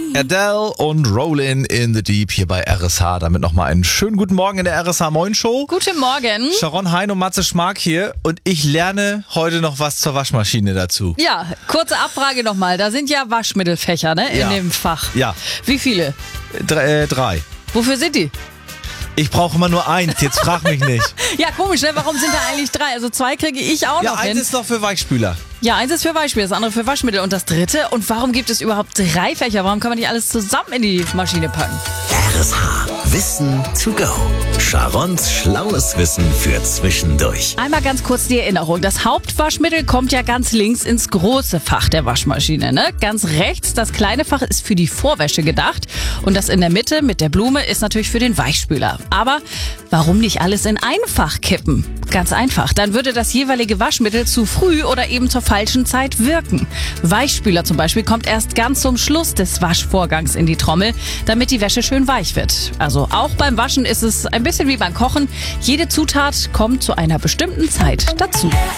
Adele und Rollin' in the Deep hier bei RSH. Damit nochmal einen schönen guten Morgen in der RSH Moin Show. Guten Morgen. Sharon Hein und Matze Schmark hier und ich lerne heute noch was zur Waschmaschine dazu. Ja, kurze Abfrage nochmal. Da sind ja Waschmittelfächer, ne, in dem Fach. Ja. Wie viele? 3. Wofür sind die? Ich brauche immer nur 1, jetzt frag mich nicht. Ja, komisch, ne? Warum sind da eigentlich 3? Also 2 kriege ich auch Ja, noch 1 hin. ist doch für Weichspüler. Ja, 1 ist für Weichspüler, das andere für Waschmittel. Und das 3? Und warum gibt es überhaupt 3 Fächer? Warum kann man nicht alles zusammen in die Maschine packen? RSH. Wissen to go. Sharons schlaues Wissen für zwischendurch. Einmal ganz kurz die Erinnerung. Das Hauptwaschmittel kommt ja ganz links ins große Fach der Waschmaschine, ne? Ganz rechts, das kleine Fach ist für die Vorwäsche gedacht. Und das in der Mitte mit der Blume ist natürlich für den Weichspüler. Aber warum nicht alles in ein Fach kippen? Ganz einfach. Dann würde das jeweilige Waschmittel zu früh oder eben zur falschen Zeit wirken. Weichspüler zum Beispiel kommt erst ganz zum Schluss des Waschvorgangs in die Trommel, damit die Wäsche schön weich wird. Also auch beim Waschen ist es ein bisschen wie beim Kochen. Jede Zutat kommt zu einer bestimmten Zeit dazu.